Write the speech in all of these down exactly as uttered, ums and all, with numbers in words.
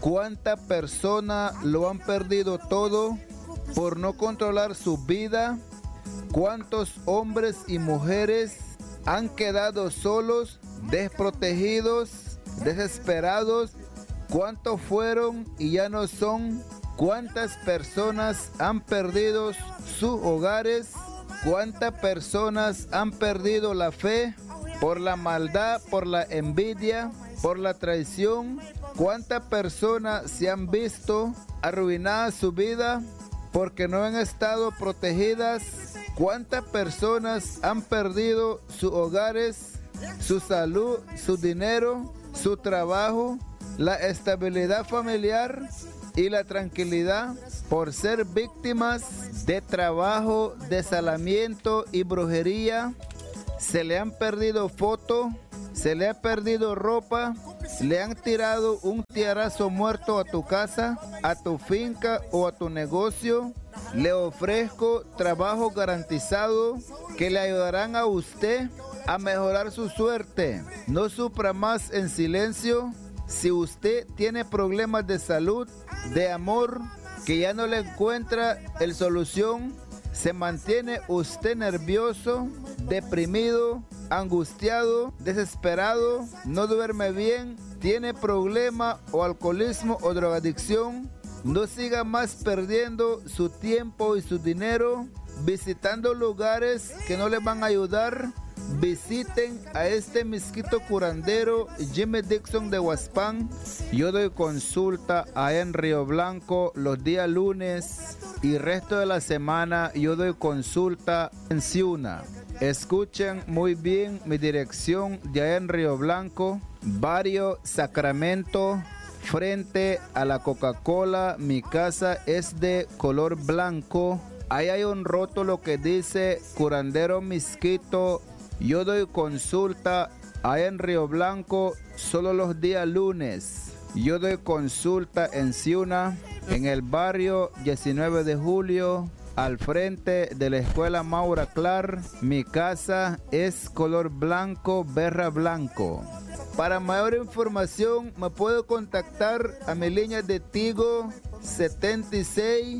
¿Cuánta persona lo han perdido todo por no controlar su vida? ¿Cuántos hombres y mujeres han quedado solos, desprotegidos, desesperados? ¿Cuántos fueron y ya no son? ¿Cuántas personas han perdido sus hogares? ¿Cuántas personas han perdido la fe por la maldad, por la envidia, por la traición? ¿Cuántas personas se han visto arruinada su vida porque no han estado protegidas? ¿Cuántas personas han perdido sus hogares, su salud, su dinero, su trabajo, la estabilidad familiar y la tranquilidad por ser víctimas de trabajo, desalamiento y brujería? Se le han perdido fotos, se le ha perdido ropa, le han tirado un tiarazo muerto a tu casa, a tu finca o a tu negocio. Le ofrezco trabajo garantizado que le ayudarán a usted a mejorar su suerte. No sufra más en silencio. Si usted tiene problemas de salud, de amor, que ya no le encuentra el solución, se mantiene usted nervioso, deprimido, angustiado, desesperado, no duerme bien, tiene problema o alcoholismo o drogadicción, no siga más perdiendo su tiempo y su dinero visitando lugares que no le van a ayudar. Visiten a este misquito curandero Jimmy Dixon de Huaspán. Yo doy consulta allá en Río Blanco los días lunes y resto de la semana yo doy consulta en Ciuna. Escuchen muy bien mi dirección de allá en Río Blanco, barrio Sacramento, frente a la Coca-Cola. Mi casa es de color blanco. Ahí hay un rótulo que dice curandero misquito. Yo doy consulta allá en Río Blanco solo los días lunes. Yo doy consulta en Ciuna, en el barrio diecinueve de julio, al frente de la escuela Maura Clar. Mi casa es color blanco, berra blanco. Para mayor información me puedo contactar a mi línea de Tigo setenta y seis,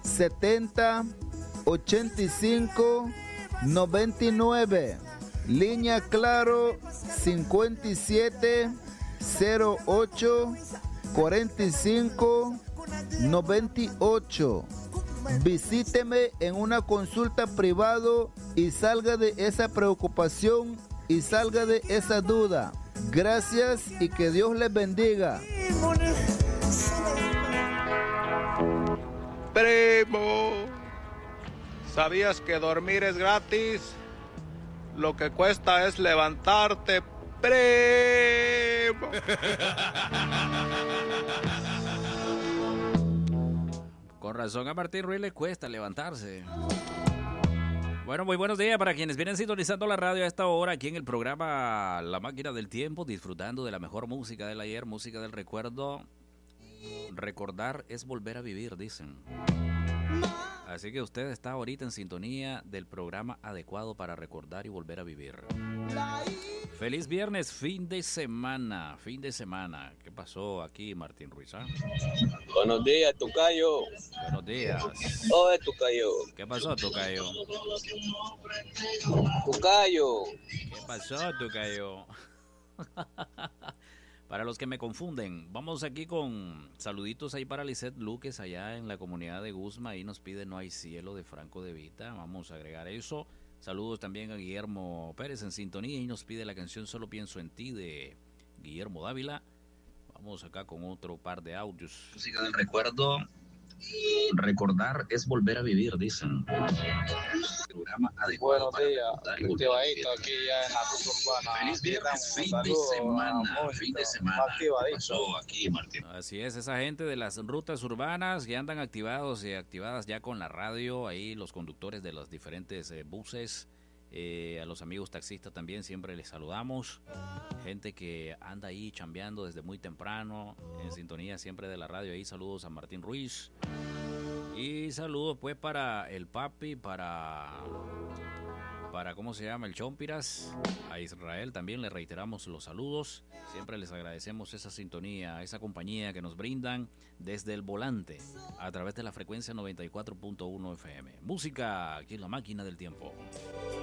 setenta, ochenta y cinco, noventa y nueve. Línea Claro cincuenta y siete, cero ocho, cuarenta y cinco, noventa y ocho. Visíteme en una consulta privado y salga de esa preocupación y salga de esa duda. Gracias y que Dios les bendiga. Primo, ¿sabías que dormir es gratis? Lo que cuesta es levantarte, primo. Con razón a Martín Ruiz le cuesta levantarse. Bueno, muy buenos días para quienes vienen sintonizando la radio a esta hora aquí en el programa La Máquina del Tiempo, disfrutando de la mejor música del ayer, música del recuerdo. Recordar es volver a vivir, dicen. Así que usted está ahorita en sintonía del programa adecuado para recordar y volver a vivir. Feliz viernes, fin de semana, fin de semana. ¿Qué pasó aquí, Martín Ruiz? ¿Ah? Buenos días, Tocayo. Buenos días. Oye, Tocayo. ¿Qué pasó, Tocayo? Tocayo. ¿Qué pasó, Tocayo? Para los que me confunden, vamos aquí con saluditos ahí para Lisette Luques allá en la comunidad de Guzma. Ahí nos pide No hay cielo de Franco de Vita. Vamos a agregar eso. Saludos también a Guillermo Pérez en sintonía y nos pide la canción Solo pienso en ti de Guillermo Dávila. Vamos acá con otro par de audios. Música del recuerdo. Recordar es volver a vivir, dicen. Programa adecuado. Buenos días, activadito aquí ya en la ruta urbana. Feliz viernes, fin de semana, fin de semana. Pasó aquí, Martín. Así es, esa gente de las rutas urbanas que andan activados y activadas ya con la radio, ahí los conductores de los diferentes eh, buses, eh, a los amigos taxistas también siempre les saludamos. Gente que anda ahí chambeando desde muy temprano, en sintonía siempre de la radio, ahí saludos a Martín Ruiz. Y saludos pues para el papi, para para, ¿cómo se llama? El Chompiras. A Israel también le reiteramos los saludos. Siempre les agradecemos esa sintonía, esa compañía que nos brindan desde el volante a través de la frecuencia noventa y cuatro punto uno F M. Música aquí en la máquina del tiempo.